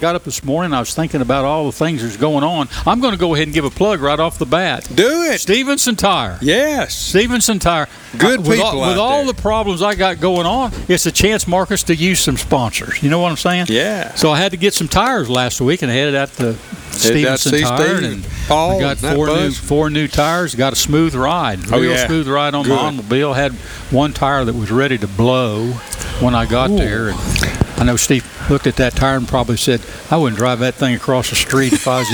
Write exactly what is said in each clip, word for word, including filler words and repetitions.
got up this morning, I was thinking about all the things that's going on. I'm going to go ahead and give a plug right off the bat. Do it. Stevenson Tire. Yes. Stevenson Tire. Good uh, people with all, out with all there. the problems I got going on, it's a chance, Marcus, to use some sponsors. You know what I'm saying? Yeah. So I had to get some tires last week and I headed out to Stevenson see Tire. Steve, And Paul, I got and four that new buzz. four new tires. Got a smooth ride. Oh, Real yeah. smooth ride on Good. my automobile. Had one tire that was ready to blow when I got Ooh. there. And I know Steve looked at that tire and probably said, I wouldn't drive that thing across the street if I was,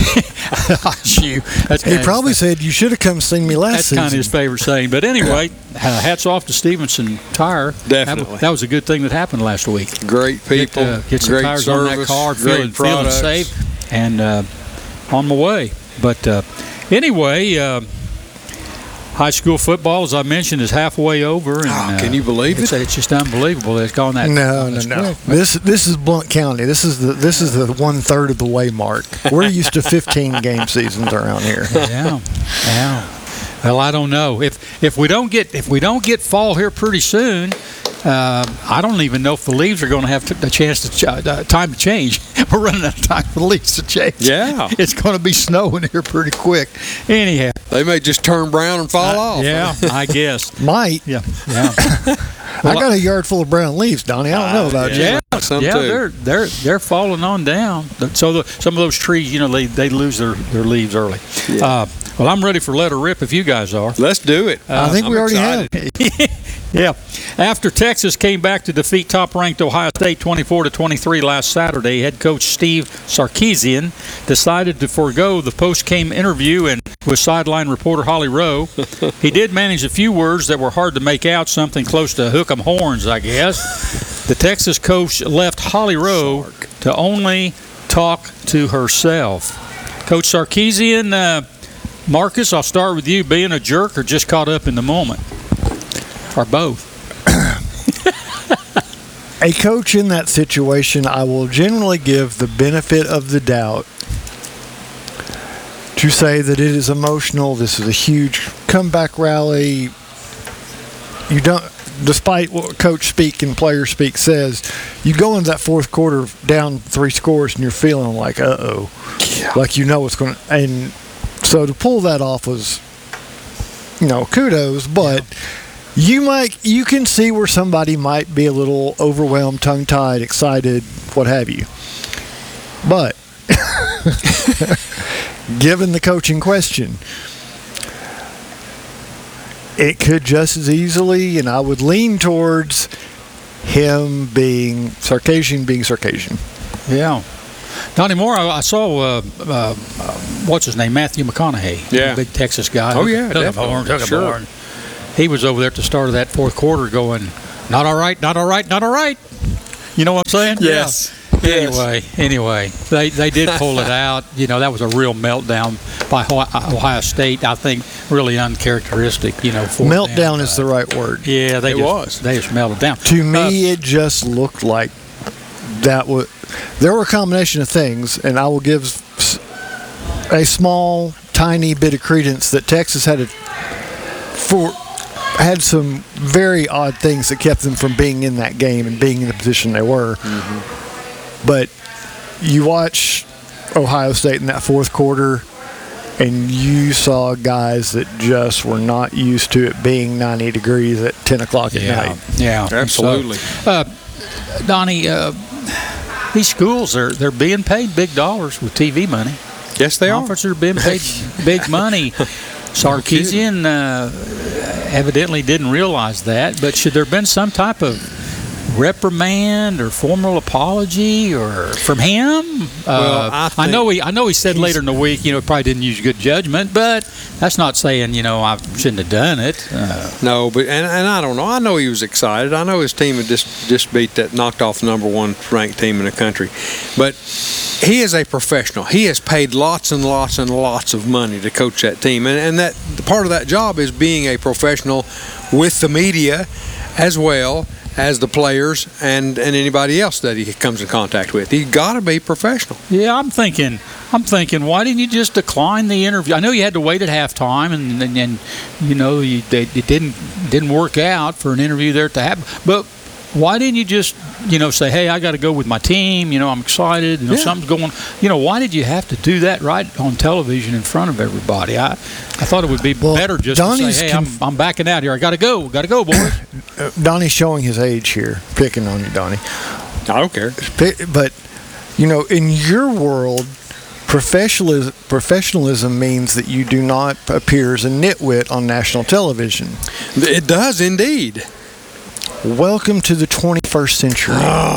I was you. That's He kinda probably his, said, you should have come seen me last That's season. kind of his favorite saying. But anyway, uh, hats off to Stevenson Tire. Definitely. That, that was a good thing that happened last week. Great people. Get, uh, get some great tires service, on that car, great feeling, feeling products. safe, and uh, on my way. But uh, anyway, uh, high school football, as I mentioned, is halfway over. And, Oh, uh, can you believe it's, it? It's just unbelievable. It's gone that. No, gone no, this no. quick. This this is Blount County. This is the this is the one third of the way mark. We're used to fifteen game seasons around here. Yeah, yeah. Well, I don't know if if we don't get if we don't get fall here pretty soon. Uh, I don't even know if the leaves are going to have t- a chance to ch- uh, time to change. We're running out of time for the leaves to change. Yeah. It's going to be snowing here pretty quick. Anyhow, They may just turn brown and fall off. yeah, I guess. Might. Yeah, yeah. I got a yard full of brown leaves, Donnie. I don't know about you. Yeah, Some yeah, too. they're they're they're falling on down. So the, some of those trees, you know, they, they lose their, their leaves early. Yeah. Uh, well, I'm ready for let her rip if you guys are. Let's do it. I think I'm we already excited. have. Yeah. After Texas came back to defeat top-ranked Ohio State twenty-four to twenty-three last Saturday, head coach Steve Sarkisian decided to forego the post-game interview and with sideline reporter Holly Rowe. He did manage a few words that were hard to make out, something close to hook 'em horns, I guess. The Texas coach left Holly Rowe to only talk to herself. Coach Sarkisian, uh, Marcus, I'll start with you. Being a jerk or just caught up in the moment? Or both? A coach in that situation, I will generally give the benefit of the doubt to say that it is emotional. This is a huge comeback rally. You don't, despite what coach speak and player speak says, you go into that fourth quarter down three scores and you're feeling like, uh oh, Yeah. like you know what's going to. And so to pull that off was, you know, kudos, but. You might, you can see where somebody might be a little overwhelmed, tongue-tied, excited, what have you. But, given the coaching question, it could just as easily, and I would lean towards him being Sarkisian being Sarkisian. Yeah. Donnie Moore, I, I saw, uh, uh, uh, what's his name, Matthew McConaughey. Yeah. Big Texas guy. Oh, yeah, Took a definitely. horn, took a Sure. horn. He was over there at the start of that fourth quarter going, not all right, not all right, not all right. You know what I'm saying? Yes. Yeah. Anyway, anyway, they they did pull it out. You know, that was a real meltdown by Ohio State. I think really uncharacteristic. You know, fourth Meltdown down, is uh, the right word. Yeah, they It just, was. They just melted down. To Uh, me, it just looked like that was. There were a combination of things, and I will give s- a small, tiny bit of credence that Texas had a for had some very odd things that kept them from being in that game and being in the position they were. Mm-hmm. But you watch Ohio State in that fourth quarter, and you saw guys that just were not used to it being ninety degrees at ten o'clock at yeah, night. yeah, Absolutely. So, uh, Donnie, uh, these schools are they're being paid big dollars with T V money. Yes, they are. Conferences are being paid big money. Sarkisian uh, evidently didn't realize that, but should there have been some type of reprimand or formal apology or from him? Well, uh, I I know think he I know he said later in the week, you know, probably didn't use good judgment, but that's not saying, you know, I shouldn't have done it. Uh, No, but and, and I don't know. I know he was excited. I know his team had just just beat that, knocked off the number one ranked team in the country. But he is a professional. He has paid lots and lots and lots of money to coach that team, and and that part of that job is being a professional with the media as well as the players and, and anybody else that he comes in contact with. He's got to be professional. Yeah, I'm thinking. I'm thinking. Why didn't you just decline the interview? I know you had to wait at halftime, and and, and you know you, they, it didn't didn't work out for an interview there to happen. But why didn't you just, you know, say, hey, I got to go with my team. You know, I'm excited. You know, Yeah. something's going. You know, why did you have to do that right on television in front of everybody? I, I thought it would be Well, better just Donnie's to say, hey, conf- I'm, I'm backing out here. I got to go. Got to go, boys. Uh, Donnie's showing his age here, picking on you, Donnie. I don't care. Pi- But, you know, in your world, professionalism, professionalism means that you do not appear as a nitwit on national television. It does indeed. Welcome to the twenty-first century.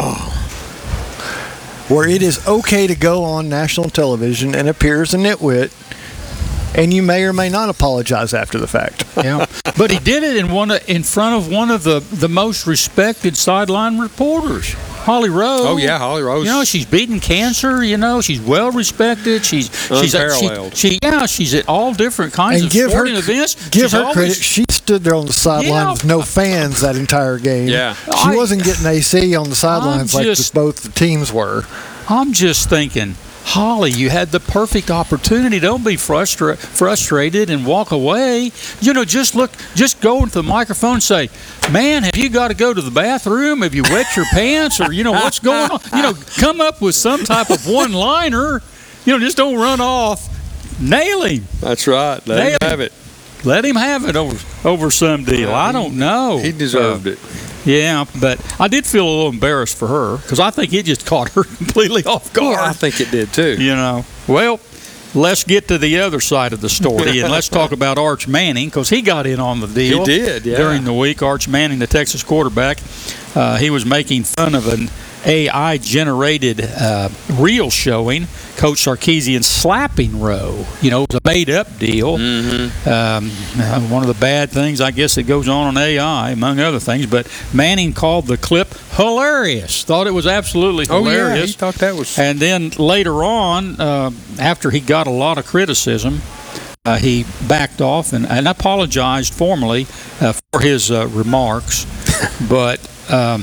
Where it is okay to go on national television and appear as a nitwit, and you may or may not apologize after the fact. Yeah, but he did it in one of, in front of one of the, the most respected sideline reporters, Holly Rowe. Oh, yeah, Holly Rose. You know, she's beaten cancer. You know, she's well respected. She's she's Unparalleled. She, she yeah, she's at all different kinds And of give her sporting events. give She's her always- credit. She stood there on the sideline Yeah. with no fans that entire game. Yeah. She I- wasn't getting A C on the sidelines like just- the, both the teams were. I'm just thinking, Holly, you had the perfect opportunity. Don't be frustra- frustrated and walk away. You know, just look, just go into the microphone and say, man, have you got to go to the bathroom? Have you wet your pants? Or, you know, what's going on? You know, come up with some type of one-liner. You know, just don't run off. Nail him. That's right. Let him Nail have it. Let him have it over over some deal. I don't know. He deserved Uh, it. Yeah, but I did feel a little embarrassed for her because I think it just caught her completely off guard. Yeah, I think it did too. You know, well, let's get to the other side of the story and let's talk about Arch Manning because he got in on the deal. He did, yeah. During the week, Arch Manning, the Texas quarterback, uh, he was making fun of an A I-generated uh, reel showing Coach Sarkisian slapping Rowe. You know, it was a made-up deal. Mm-hmm. Um, uh, one of the bad things, I guess, that goes on on A I, among other things. But Manning called the clip hilarious. Thought it was absolutely Oh, yeah. hilarious. He thought that was. And then later on, uh, after he got a lot of criticism, uh, he backed off and, and apologized formally uh, for his uh, remarks. But um,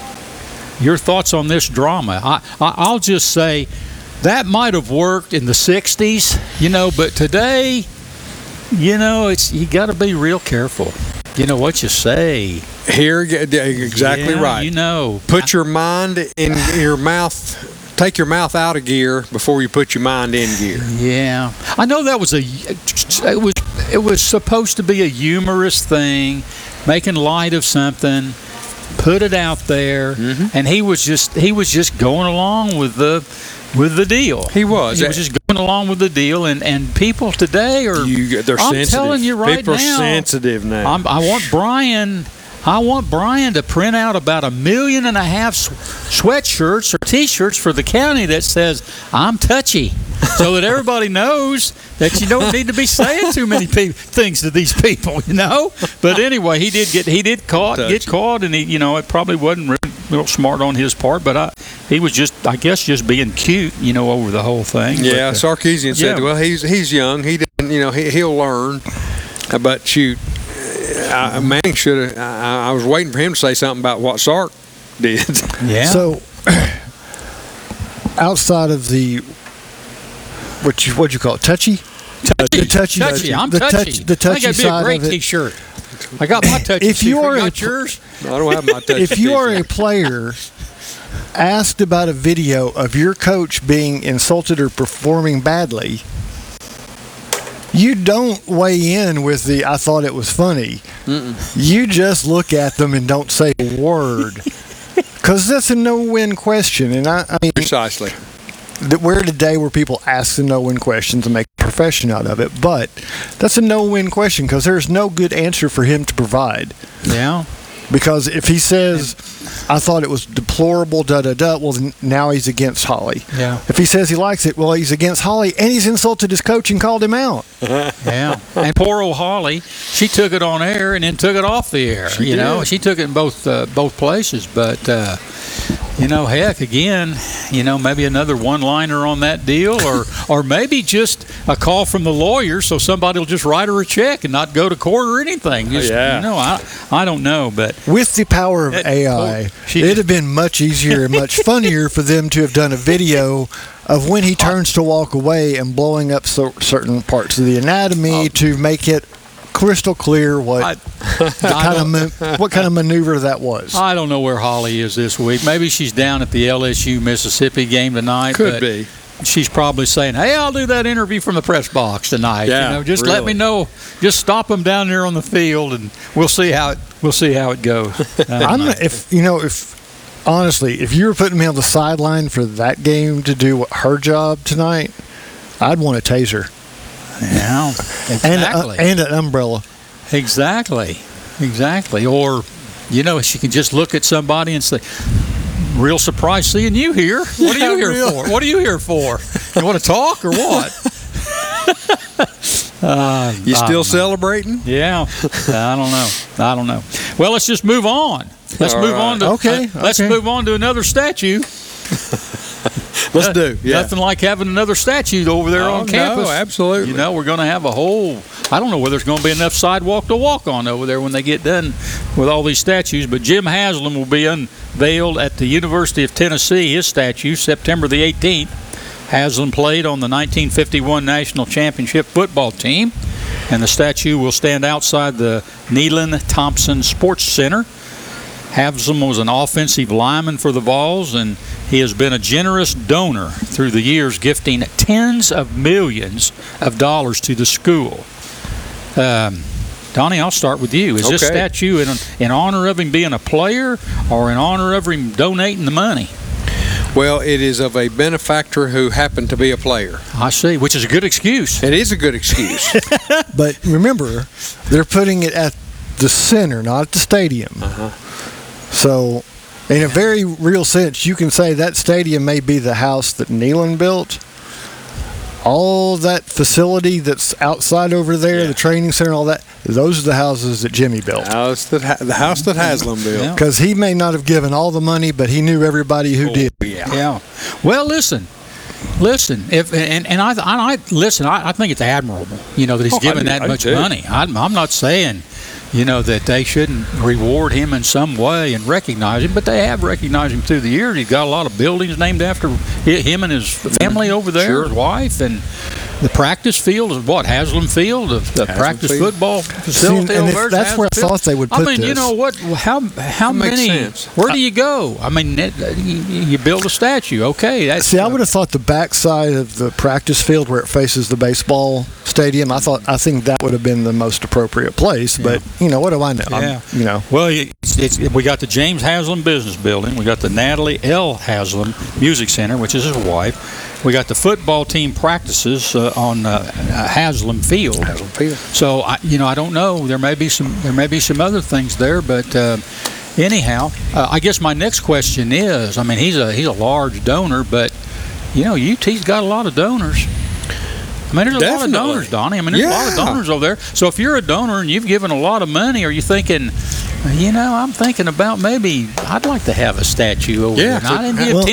your thoughts on this drama? I, I, I'll just say that might have worked in the sixties, you know, but today, you know, it's you got to be real careful. You know what you say. Here, exactly Yeah, right. You know, Put your mind in your mouth. Take your mouth out of gear before you put your mind in gear. Yeah, I know that was a it was it was supposed to be a humorous thing, making light of something, put it out there, Mm-hmm. and he was just he was just going along with the with the deal. He was. He was just going along with the deal, and, and people today are. You, they're I'm sensitive. telling you right People now. are sensitive now. I'm, I want Brian. I want Brian to print out about a million and a half sw- sweatshirts or T-shirts for the county that says "I'm touchy," so that everybody knows that you don't need to be saying too many pe- things to these people, you know. But anyway, he did get he did caught get Touchy. caught, and he you know it probably wasn't real, real smart on his part, but I, he was just I guess just being cute, you know, over the whole thing. yeah, But, uh, Sarkisian said, yeah. "Well, he's he's young. He didn't, you know, he, he'll learn." Uh, But shoot, I, Manning should have. I, I was waiting for him to say something about what Sark did. yeah. So, outside of the what you what you call it, touchy, touchy, the touchy, touchy. I'm the touchy. touch- the touchy I think that'd be a side great of it. T-shirt. I got my touchy. If you t-shirt. are a got pl- yours. I don't have my touch. if you are a player asked about a video of your coach being insulted or performing badly, you don't weigh in with the "I thought it was funny." Mm-mm. You just look at them and don't say a word, because that's a no-win question. And I, I mean, Precisely. that we're at a day where people ask the no-win questions and make a profession out of it, but that's a no-win question because there's no good answer for him to provide. Yeah. Because if he says, "I thought it was deplorable," da da da, well, then now he's against Holly. Yeah. If he says he likes it, well, he's against Holly, and he's insulted his coach and called him out. Yeah. And poor old Holly, she took it on air and then took it off the air. She you know, did. she took it in both uh, both places. But uh, you know, heck, again, you know, maybe another one-liner on that deal, or or maybe just a call from the lawyer, so somebody will just write her a check and not go to court or anything. Just, Yeah. You know, I I don't know, but With the power of It- A I, oh, she- it'd have been much easier and much funnier for them to have done a video of when he turns to walk away and blowing up so, certain parts of the anatomy to make it crystal clear what I, kind I, of ma- what kind of maneuver that was. I don't know where Holly is this week. Maybe she's down at the L S U Mississippi game tonight. Could but be. She's probably saying, "Hey, I'll do that interview from the press box tonight. Yeah, you know, just let really. me know. Just stop them down there on the field, and we'll see how it we'll see how it goes." I don't I'm know. if you know if honestly, if you were putting me on the sideline for that game to do her job tonight, I'd want a taser Yeah, and exactly. a, and an umbrella. Exactly, exactly. Or, you know, she can just look at somebody and say, "Real surprised seeing you here. What are Yeah, you here real. for? What are you here for? You want to talk or what?" uh, You I still don't know. celebrating? Yeah, I don't know. I don't know. Well, let's just move on. Let's All move right. on to Okay, uh, let's okay. move on to another statue. Let's do. Yeah. Nothing like having another statue over there Oh, on campus. no, absolutely. You know, we're going to have a whole. I don't know whether there's going to be enough sidewalk to walk on over there when they get done with all these statues. But Jim Haslam will be unveiled at the University of Tennessee. His statue, September the eighteenth. Haslam played on the nineteen fifty-one National Championship football team, and the statue will stand outside the Neyland Thompson Sports Center. Haslam was an offensive lineman for the Vols, and he has been a generous donor through the years, gifting tens of millions of dollars to the school. Um, Donnie, I'll start with you. Is this Okay. statue in, in honor of him being a player or in honor of him donating the money? Well, it is of a benefactor who happened to be a player. I see, which is a good excuse. It is a good excuse. But remember, they're putting it at the center, not at the stadium. Uh-huh. So, in a very real sense, you can say that stadium may be the house that Neyland built. All that facility that's outside over there, Yeah. the training center, all that, those are the houses that Jimmy built. house that ha- the house that Haslam built. Yeah. Because he may not have given all the money, but he knew everybody who did. Yeah. Yeah. Well, listen, listen. If and, and I, I, I listen. I, I think it's admirable. You know that he's Oh, I given do- that I do much too. money. I'm, I'm not saying, you know, that they shouldn't reward him in some way and recognize him, but they have recognized him through the years. He's got a lot of buildings named after hi- him and his family over there, Sure. his wife, and the practice field is what Haslam Field, the, the Haslam practice Field. football facility and over if there. is that's Haslam where I Field. thought they would I put mean, you this. know what? How how That makes many? sense. Where do you go? I mean, it, you, you build a statue. Okay, that's See, I would have thought the backside of the practice field where it faces the baseball stadium, I thought, I think that would have been the most appropriate place. But, you know, what do I know? I'm- Yeah. you know. Well, it's, it's, we got the James Haslam Business Building. We got the Natalie L. Haslam Music Center, which is his wife. We got the football team practices uh, on uh, uh, Haslam Field. Haslam Field. So, I, you know, I don't know. There may be some. There may be some other things there, but uh, anyhow, uh, I guess my next question is: I mean, he's a he's a large donor, but you know, U T's got a lot of donors. I mean, there's a Definitely. lot of donors, Donnie. I mean, there's a lot of Yeah. donors over there. So if you're a donor and you've given a lot of money, are you thinking, you know, I'm thinking about maybe I'd like to have a statue over Yeah, there. And I didn't to- give well- ten